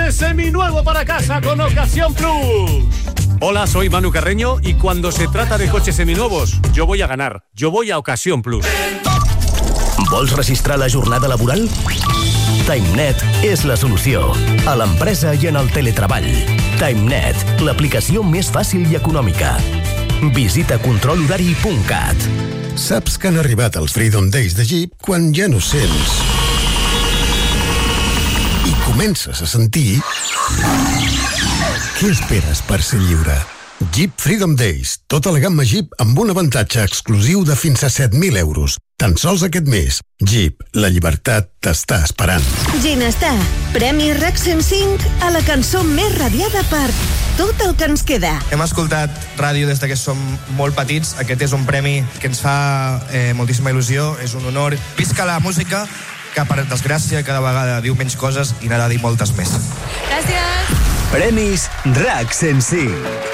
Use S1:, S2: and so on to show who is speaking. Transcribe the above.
S1: coche seminuevo para casa con Ocasión Plus. Hola, soy Manu Carreño y cuando se trata de coches seminuevos, yo voy a ganar. Yo voy a Ocasión Plus.
S2: Vols registrar la jornada laboral? TimeNet és la solució. A l'empresa i en el teletreball. TimeNet, l'aplicació més fàcil i econòmica. Visita controlhorari.cat.
S3: Saps que han arribat els Freedom Days de Jeep quan ja no sents i comences a sentir. Què esperes per ser lliure? Jeep Freedom Days. Tota la gamma Jeep amb un avantatge exclusiu de fins a 7.000 euros. Tan sols aquest mes. Jeep, la llibertat t'està esperant.
S4: Ginestar. Premi RAC 105 a la cançó més radiada per Tot el que ens queda.
S5: Hem escoltat ràdio des que som molt petits. Aquest és un premi que ens fa moltíssima il·lusió. És un honor. Visca la música, que per desgràcia cada vegada diu menys coses i n'ha de dir moltes més.
S6: Gràcies.
S2: Premis RAC 105.